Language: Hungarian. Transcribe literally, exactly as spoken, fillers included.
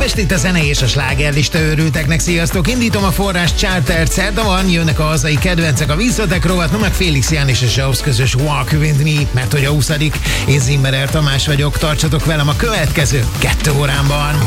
Est itt a zene és a slágerlista őrülteknek. Sziasztok! Indítom a Forrás Charter, szerda van, jönnek a hazai kedvencek, a Visszatek rovat, no meg Félix Ján és a Zsausz közös Walk With Me, mert hogy a huszadik. Én Zimmerer Tamás vagyok, tartsatok velem a következő kettő órámban.